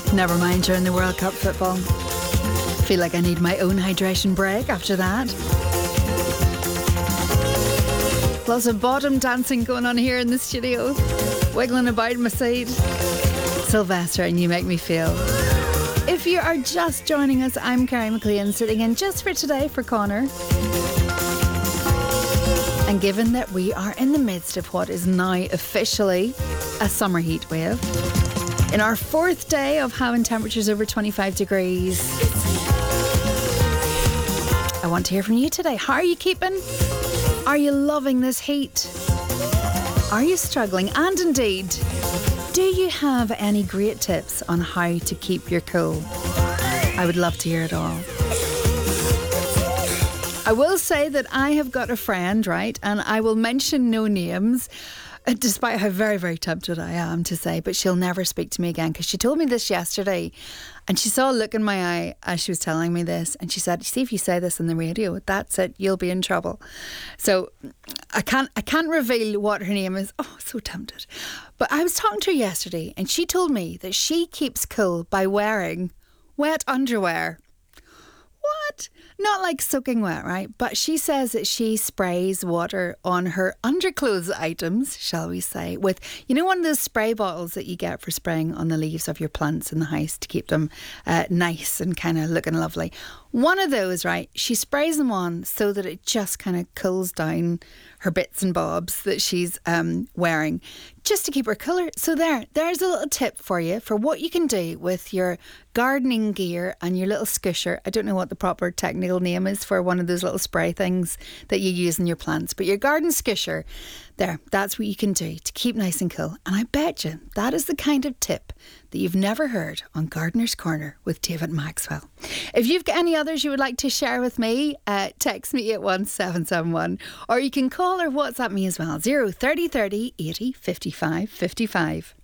Never mind during the World Cup football. Feel like I need my own hydration break after that. Lots of bottom dancing going on here in the studio. Wiggling about in my seat. Sylvester and You Make Me Feel. If you are just joining us, I'm Carrie McLean, sitting in just for today for Connor. And given that we are in the midst of what is now officially a summer heat wave, in our fourth day of having temperatures over 25 degrees, I want to hear from you today. How are you keeping? Are you loving this heat? Are you struggling? And indeed, do you have any great tips on how to keep your cool? I would love to hear it all. I will say that I have got a friend, right, and I will mention no names, despite how very, very tempted I am to say, but she'll never speak to me again, because she told me this yesterday, and she saw a look in my eye as she was telling me this, and she said, see, if you say this on the radio, that's it, you'll be in trouble. So I can't reveal what her name is. Oh, so tempted. But I was talking to her yesterday, and she told me that she keeps cool by wearing wet underwear. What? Not like soaking wet, right? But she says that she sprays water on her underclothes items, shall we say, with, you know, one of those spray bottles that you get for spraying on the leaves of your plants in the house to keep them nice and kind of looking lovely. One of those, right, she sprays them on so that it just kind of cools down her bits and bobs that she's wearing, just to keep her cooler. So there's a little tip for you for what you can do with your gardening gear and your little squisher. I don't know what the proper technical name is for one of those little spray things that you use in your plants, but your garden squisher, that's what you can do to keep nice and cool. And I bet you that is the kind of tip that you've never heard on Gardener's Corner with David Maxwell. If you've got any others you would like to share with me, text me at 1771, or you can call or WhatsApp me as well, 030 30 80 55 55.